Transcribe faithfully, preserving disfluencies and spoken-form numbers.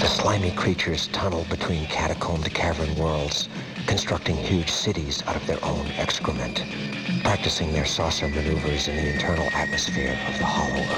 The slimy creatures tunnel between catacombed cavern worlds, constructing huge cities out of their own excrement, practicing their saucer maneuvers in the internal atmosphere of the hollow earth.